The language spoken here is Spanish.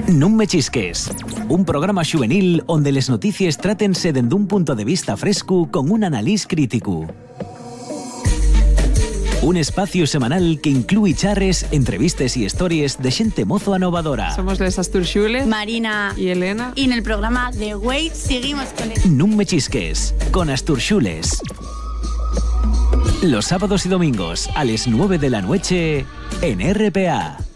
Non me chisques, un programa juvenil onde les notícies trátense dende un punto de vista fresco con un analís crítico. Un espacio semanal que inclúe charres, entrevistes y historias de xente mozo anovadora. Somos les Asturxules, Marina y Elena. Y en el programa de Wait seguimos con Non me chisques, con Asturxules. Los sábados y domingos a las 9 de la noche en RPA.